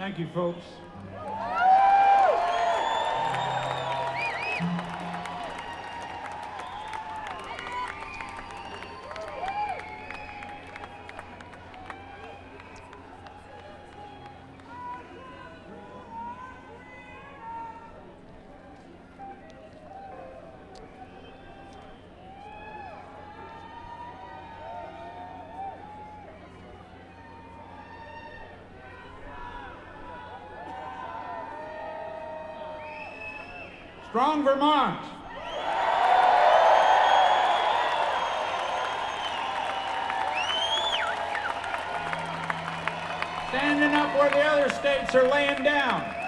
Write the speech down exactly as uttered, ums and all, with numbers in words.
Thank you, folks. Strong Vermont. Standing up where the other states are laying down.